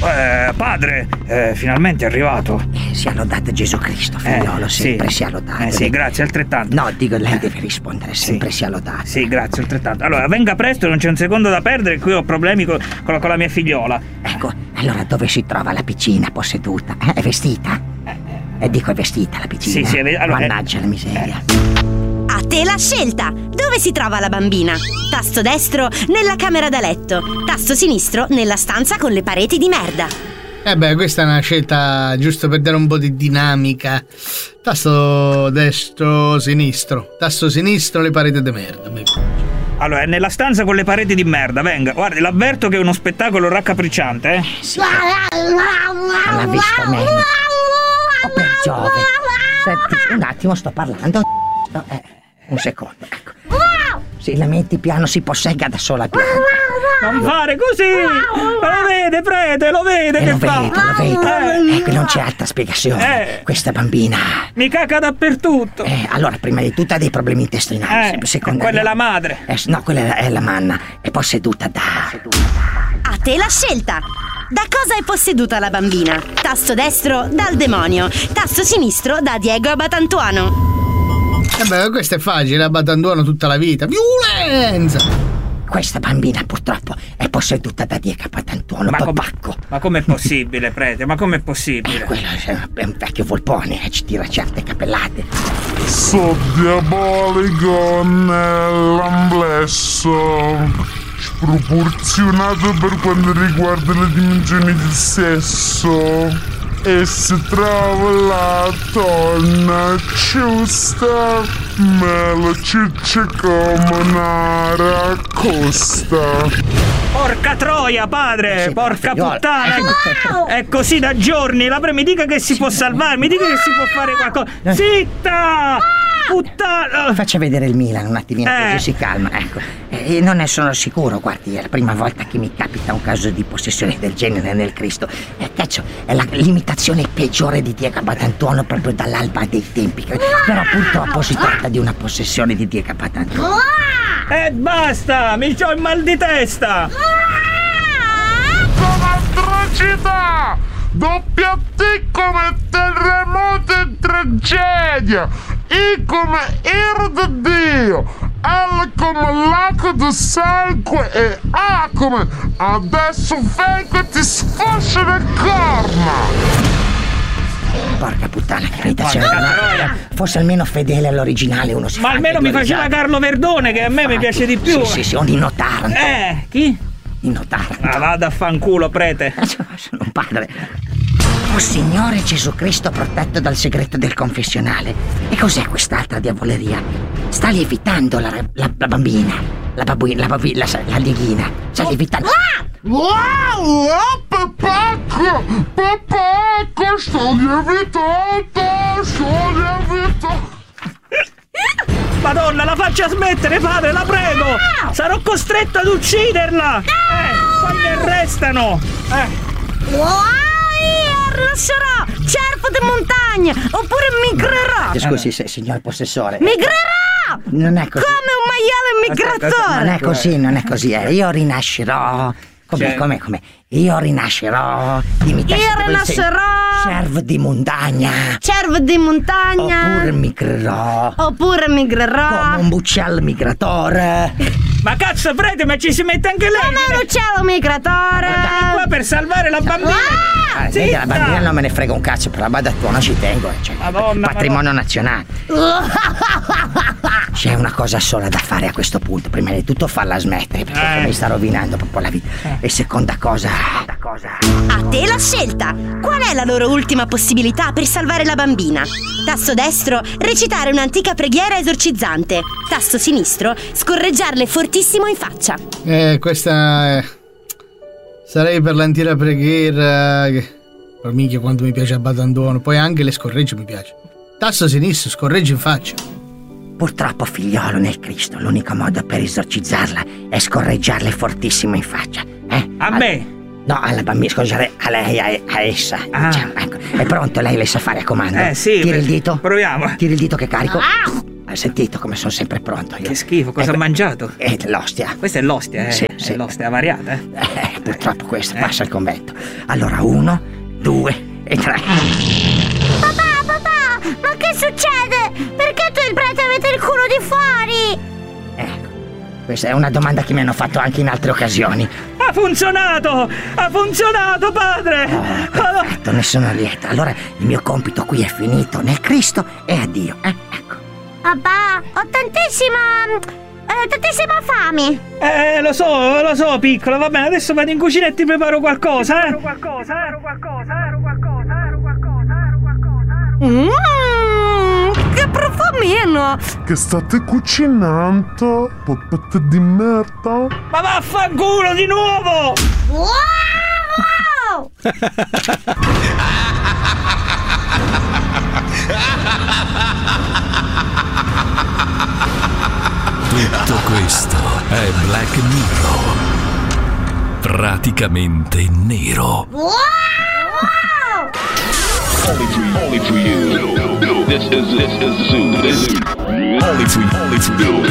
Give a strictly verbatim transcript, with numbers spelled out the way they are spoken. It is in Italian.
eh, padre, eh, finalmente è arrivato. Eh, sia lodato Gesù Cristo, figliolo, eh, sempre sì. sia lodato. Eh sì, grazie, altrettanto. No, dico, lei deve rispondere, sempre sì. sia lodato. Sì, grazie, altrettanto. Allora, venga presto, non c'è un secondo da perdere, qui ho problemi con, con, la, con la mia figliola. Ecco, allora dove si trova la piccina posseduta? Eh, è vestita? E eh, dico, è vestita la piccina? Sì, sì, è allora, mannaggia eh, la miseria. A te la scelta! Dove si trova la bambina? Tasto destro nella camera da letto, tasto sinistro nella stanza con le pareti di merda. Eh beh, questa è una scelta giusto per dare un po' di dinamica. Tasto destro, sinistro. Tasto sinistro, le pareti di merda. Allora, è nella stanza con le pareti di merda, venga. Guardi, l'avverto che è uno spettacolo raccapricciante, eh? Sì. Non l'ha visto meno. Oh, per Giove. Senti, un attimo, sto parlando. No, eh, un secondo, ecco. Sì, la metti piano, si possegga da sola piano. Non fare così! Ma lo vede, prete, lo vede eh, che lo fa? vedo, lo vedo. Eh. Ecco, non c'è altra spiegazione. Eh. Questa bambina Mi caca dappertutto. eh, allora, prima di tutto ha dei problemi intestinali. Eh, seconda quella è la madre. Eh, no, quella è la, è la manna. È posseduta da... A te la scelta! Da cosa è posseduta la bambina? Tasto destro dal demonio, tasto sinistro da Diego Abatantuano. Eh beh, questo è facile, abbattandono tutta la vita. Violenza! Questa bambina purtroppo è posseduta da Diego Abatantuano, Ma, com- Tobacco. ma com'è possibile, prete? Ma com'è possibile? Eh, quello è un vecchio volpone, eh, ci tira certe capellate. So diabolico nell'amblesso, sproporzionato per quanto riguarda le dimensioni del sesso, e si trova la donna giusta, me lo ciccia come una raccosta. Porca troia, padre! Sì, Porca figliolo. puttana! È, è così da giorni! La pre- mi dica che si può salvare, mi dica che si può fare qualcosa! Zitta! Puttana! Faccia vedere il Milan un attimino, Eh. così si calma, ecco. E non ne sono sicuro, guardi, è la prima volta che mi capita un caso di possessione del genere nel Cristo. E cazzo, è la l'imitazione peggiore di Diego Abatantuano proprio dall'alba dei tempi. Però purtroppo si tratta di una possessione di Diego Abatantuano. E basta! Mi c'ho il mal di testa! Con atrocità! Doppia T come terremoto e tragedia! I come ira di Dio! L come lago di sangue e A come adesso vengo e ti sfascio le corna! Porca puttana, che imitazione. Porca troia. Fosse almeno fedele all'originale uno si Ma fa almeno anche mi faceva glorizzare. Carlo Verdone, che a me mi piace di più! Sì, sì, sì, un Nino Taranto. Eh, chi? Nino Taranto. Ah, vada a fanculo, prete! Sono un padre. Oh Signore Gesù Cristo, protetto dal segreto del confessionale. E cos'è quest'altra diavoleria? Sta lievitando la, la, la bambina. La babuina, la babuina, la, la lieghina. Sta lievitando. Wow! Pepacco! Pepacco! Sto lievitando! Sto lievitando! Madonna, la faccia smettere, padre, la prego! Sarò costretto ad ucciderla! Eh, poi mi arrestano! Eh. Lascerò cervo di montagna oppure migrerò. Scusi, se, signor possessore. Migrerò Non è così. come un maiale migratore. Non è così, non è così. Eh. Io rinascerò. Come, Cioè- come, come? Io rinascerò. Dimmi Io rinascerò. Cervo di montagna. Cervo di montagna Oppure migrerò. oppure migrerò Come un uccello migratore. Ma cazzo, prete, ma ci si mette anche lei! come un uccello migratore. Dai qua per salvare la bambina! Ah, vedi, la bambina non me ne frega un cazzo, però la Badattuono ci tengo. eh, Cioè, Madonna, patrimonio nazionale. C'è una cosa sola da fare a questo punto. Prima di tutto farla smettere, perché Eh. mi sta rovinando proprio la vita. E seconda cosa. Seconda cosa. A te la scelta. Qual è la loro ultima possibilità per salvare la bambina? Tasto destro, recitare un'antica preghiera esorcizzante. Tasto sinistro, scorreggiarle fortissimo in faccia. Eh, questa è... Sarei per l'antica preghiera che... Per minchia quanto mi piace Abatantuano. Poi anche le scorregge mi piace. Tasto sinistro, scorregge in faccia. Purtroppo, figliolo nel Cristo, l'unico modo per esorcizzarla è scorreggiarle fortissimo in faccia. Eh? A me! No, alla bambina, scusate, a lei, a, a essa. Ah. Diciamo, ecco. È pronto, lei le sa fare a comando. Eh sì, Tiri beh, il dito. proviamo. Tiri il dito che carico. Hai sentito come sono sempre pronto io? Che schifo, cosa Ecco, ha mangiato? È l'ostia. Questa è l'ostia, eh? Sì, È sì. l'ostia variata, eh? Eh, purtroppo questo passa al convento. Allora, uno, due e tre. Papà, papà, ma che succede? Perché tu e il prete avete il culo di fuori? Ecco, questa è una domanda che mi hanno fatto anche in altre occasioni. Ha funzionato! Ha funzionato, padre! Oh, perfetto, ne sono lieta. Allora il mio compito qui è finito. Nel Cristo e addio. Eh, ecco. Papà, ho tantissima... Eh, tantissima fame. Eh, lo so, lo so, piccolo, va bene, adesso vado in cucina e ti preparo qualcosa, eh? Ero qualcosa, ero qualcosa, ero qualcosa, ero qualcosa, ero qualcosa. Mmm, che profumino! Che state cucinando? Poppette di merda? Ma vaffanculo di nuovo! Wow! Tutto questo è Black Mirror. Praticamente nero. Wow! Only for, only for you. This is, this is Zoo. This is only for, only for you.